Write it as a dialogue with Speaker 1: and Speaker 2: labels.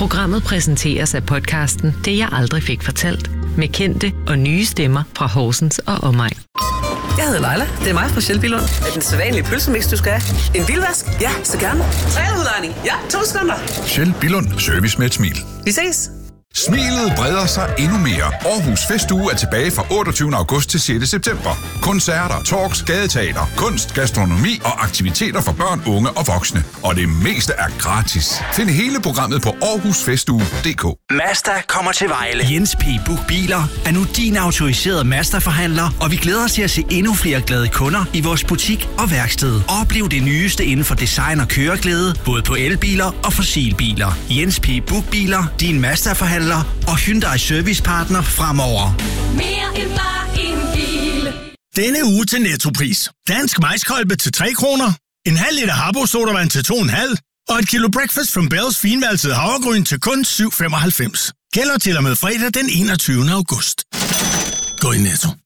Speaker 1: Programmet præsenteres af podcasten Det jeg aldrig fik fortalt, med kendte og nye stemmer fra Horsens og omegn.
Speaker 2: Jeg hedder Leila. Det er mig fra Shell Billund. Er den sædvanlige pølsemix, du skal have? En bilvask? Ja, så gerne. Træludlejning? Ja, 2 sekunder.
Speaker 3: Shell Billund. Service med et smil.
Speaker 2: Vi ses.
Speaker 3: Smilet breder sig endnu mere. Aarhus Festuge er tilbage fra 28. august til 6. september. Koncerter, talks, gadeteater, kunst, gastronomi og aktiviteter for børn, unge og voksne. Og det meste er gratis. Find hele programmet på aarhusfestuge.dk.
Speaker 4: Mazda kommer til Vejle. Jens P. Book Biler er nu din autoriserede Mazda-forhandler, og vi glæder os til at se endnu flere glade kunder i vores butik og værksted. Oplev det nyeste inden for design og køreglæde, både på elbiler og fossilbiler. Jens P. Book Biler, din Mazda-forhandler og Hyundai Servicepartner fremover.
Speaker 5: Mere end bare en bil.
Speaker 6: Denne uge til Nettopris. Dansk majskolbe til 3 kroner. En halv liter Habbo sodavand til 2,5. Og et kilo Breakfast from Bell's finvalset havregryn til kun 7,95. Gælder til og med fredag den 21. august. Gå i Netto.